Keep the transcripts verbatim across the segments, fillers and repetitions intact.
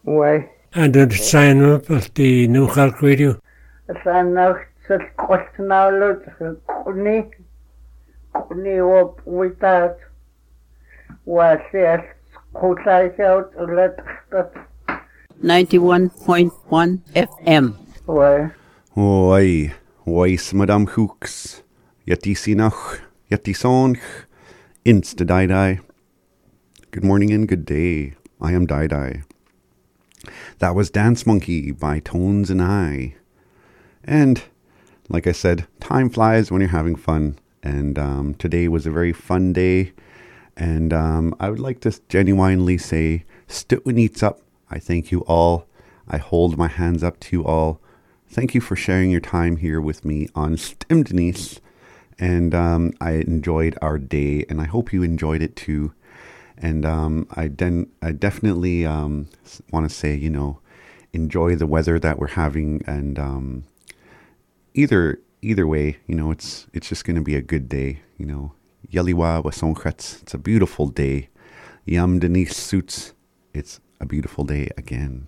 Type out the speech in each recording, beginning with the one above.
Why? And the sign up at the New Halk Radio. Sign up to the question now, look, Kuni, Kuni, what we thought was yes, Kutai out, let ninety-one point one F M. Why? Why? Why, Madame Hooks? Yeti sinach, yeti sonch, insta die die. Good morning and good day. I am Die Die. That was Dance Monkey by Tones and I. And like I said, time flies when you're having fun. And um, today was a very fun day. And um, I would like to genuinely say, Stutwinits up. I thank you all. I hold my hands up to you all. Thank you for sharing your time here with me on Stimdenis. And um, I enjoyed our day, and I hope you enjoyed it too. And um, I, den- I definitely um, want to say, you know, enjoy the weather that we're having. And um, either either way, you know, it's it's just going to be a good day. You know, Yaliwa Wasonchats, it's a beautiful day. Yam Denise Suits, it's a beautiful day again.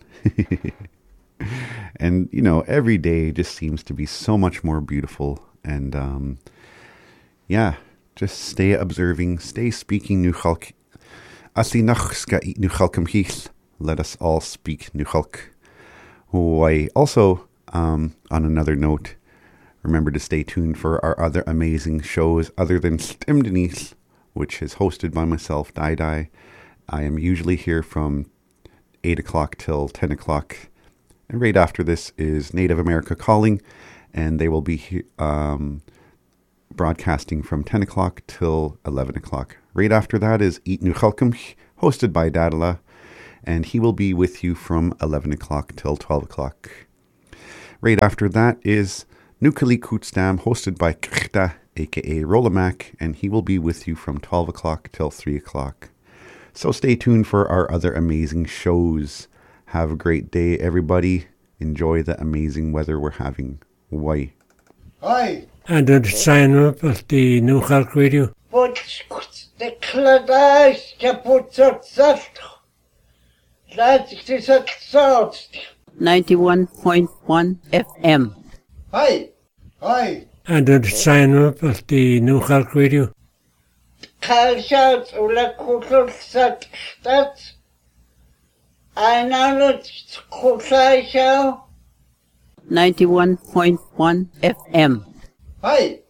And, you know, every day just seems to be so much more beautiful. And um, yeah, just stay observing, stay speaking Nuchalk. Asli nach ska eat Nuchalkum Heath. Let us all speak Nuchalk. Why? Also, um, on another note, remember to stay tuned for our other amazing shows other than Stimdenis, which is hosted by myself, Die Die. I am usually here from eight o'clock till ten o'clock. And right after this is Native America Calling, and they will be he- um, broadcasting from ten o'clock till eleven o'clock. Right after that is Eat Nuchalkum, hosted by Dadala, and he will be with you from eleven o'clock till twelve o'clock. Right after that is Nukali Kootstam, hosted by Krchta, aka Rolamac, and he will be with you from twelve o'clock till three o'clock. So stay tuned for our other amazing shows. Have a great day, everybody. Enjoy the amazing weather we're having. Why? Hi. And the sign up at the New Halk Radio. But the Cladash, Kaputzat, that's a salt. ninety-one point one F M. Hi. Hi. And the sign up at the New Halk Radio. Kalshat, Ula Kutzat, that's I know it's Kutzai show. ninety-one point one F M. Hi.